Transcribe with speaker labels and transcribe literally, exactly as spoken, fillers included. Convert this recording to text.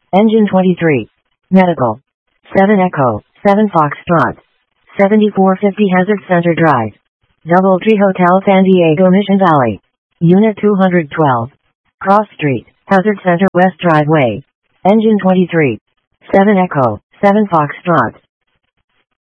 Speaker 1: Engine twenty-three. Medical. seven Echo, seven Foxtrot. seventy-four fifty Hazard Center Drive. Doubletree Hotel San Diego Mission Valley. Unit two hundred twelve. Cross Street, Hazard Center West Driveway. Engine twenty-three. seven Echo, seven Foxtrot.